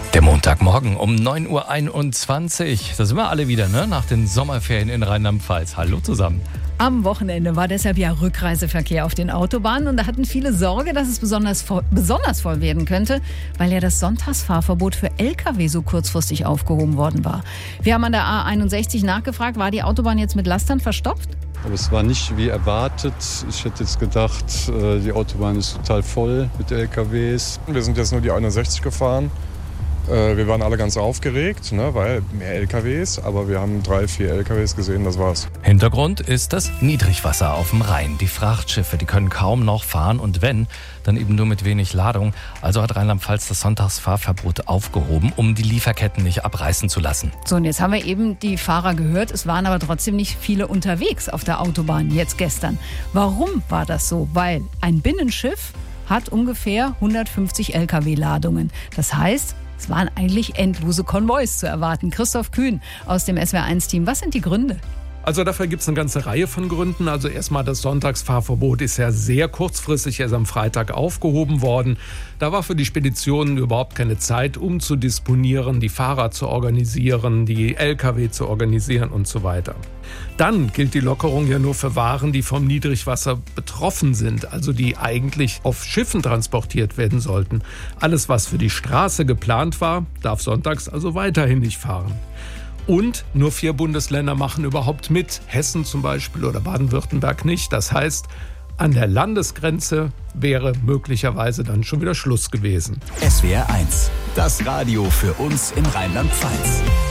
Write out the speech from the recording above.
Der Montagmorgen um 9.21 Uhr. Da sind wir alle wieder, ne? Nach den Sommerferien in Rheinland-Pfalz. Hallo zusammen. Am Wochenende war deshalb ja Rückreiseverkehr auf den Autobahnen und da hatten viele Sorge, dass es besonders voll werden könnte, weil ja das Sonntagsfahrverbot für Lkw so kurzfristig aufgehoben worden war. Wir haben an der A61 nachgefragt, war die Autobahn jetzt mit Lastern verstopft? Aber es war nicht wie erwartet. Ich hätte jetzt gedacht, die Autobahn ist total voll mit LKWs. Wir sind jetzt nur die 61 gefahren. Wir waren alle ganz aufgeregt, ne, weil mehr LKWs, aber wir haben 3-4 LKWs gesehen, das war's. Hintergrund ist das Niedrigwasser auf dem Rhein. Die Frachtschiffe, die können kaum noch fahren und wenn, dann eben nur mit wenig Ladung. Also hat Rheinland-Pfalz das Sonntagsfahrverbot aufgehoben, um die Lieferketten nicht abreißen zu lassen. So, und jetzt haben wir eben die Fahrer gehört, es waren aber trotzdem nicht viele unterwegs auf der Autobahn, jetzt gestern. Warum war das so? Weil ein Binnenschiff hat ungefähr 150 Lkw-Ladungen. Das heißt, es waren eigentlich endlose Konvois zu erwarten. Christoph Kühn aus dem SWR1-Team. Was sind die Gründe? Also dafür gibt es eine ganze Reihe von Gründen. Also erstmal das Sonntagsfahrverbot ist ja sehr kurzfristig erst am Freitag aufgehoben worden. Da war für die Speditionen überhaupt keine Zeit, um zu disponieren, die Fahrer zu organisieren, die Lkw zu organisieren und so weiter. Dann gilt die Lockerung ja nur für Waren, die vom Niedrigwasser betroffen sind, also die eigentlich auf Schiffen transportiert werden sollten. Alles, was für die Straße geplant war, darf sonntags also weiterhin nicht fahren. Und nur 4 Bundesländer machen überhaupt mit, Hessen zum Beispiel oder Baden-Württemberg nicht. Das heißt, an der Landesgrenze wäre möglicherweise dann schon wieder Schluss gewesen. SWR1, das Radio für uns in Rheinland-Pfalz.